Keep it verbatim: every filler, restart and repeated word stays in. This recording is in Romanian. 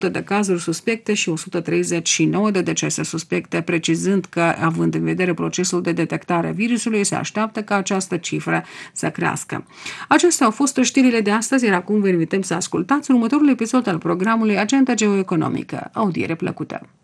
de cazuri suspecte și o sută treizeci și nouă de decese suspecte, precizând că, având în vedere procesul de detectare a virusului, se așteaptă ca această cifră să crească. Acestea au fost știrile de astăzi, iar acum vă invităm să ascultați următorul episod al programului Agenda Geoeconomică. Audiere plăcută!